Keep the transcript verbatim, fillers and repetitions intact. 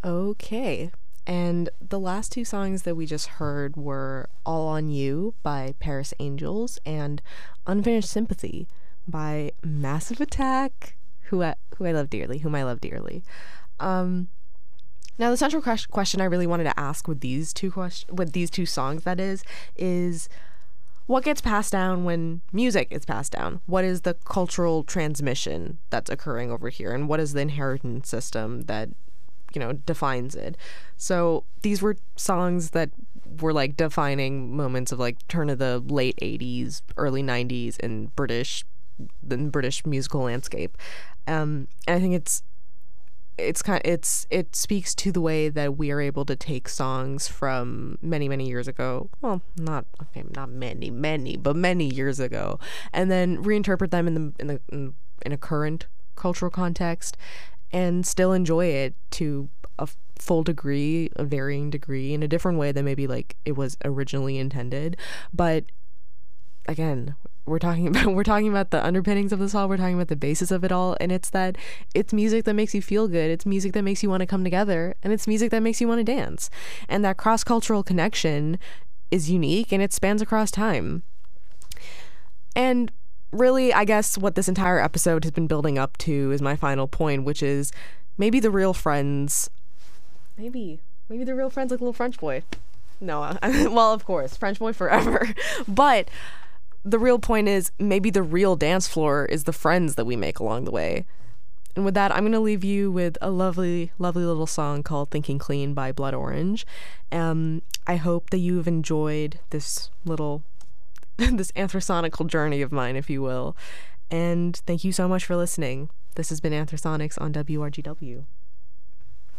Okay. And the last two songs that we just heard were All on You by Paris Angels and Unfinished Sympathy by Massive Attack, who I, who I love dearly, whom I love dearly. Um, now the central ques- question I really wanted to ask with these two question with these two songs that is is what gets passed down when music is passed down? What is the cultural transmission that's occurring over here, and what is the inheritance system that you know defines it? So these were songs that were like defining moments of like turn of the late eighties, early nineties in British the British musical landscape. Um, and I think it's it's kind of, it's it speaks to the way that we are able to take songs from many many years ago, well not okay not many many but many years ago, and then reinterpret them in the in the in, in a current cultural context and still enjoy it to a full degree, a varying degree, in a different way than maybe like it was originally intended. But again, we're talking about we're talking about the underpinnings of this all. We're talking about the basis of it all, and it's that it's music that makes you feel good. It's music that makes you want to come together, and it's music that makes you want to dance. And that cross-cultural connection is unique, and it spans across time. And really, I guess what this entire episode has been building up to is my final point, which is maybe the real friends, maybe maybe the real friends like Little French Boy. No, uh, well, of course, French Boy forever, but the real point is maybe the real dance floor is the friends that we make along the way. And with that, I'm going to leave you with a lovely, lovely little song called Thinking Clean by Blood Orange. Um, I hope that you've enjoyed this little, this anthrasonical journey of mine, if you will. And thank you so much for listening. This has been Anthrasonics on W R G W.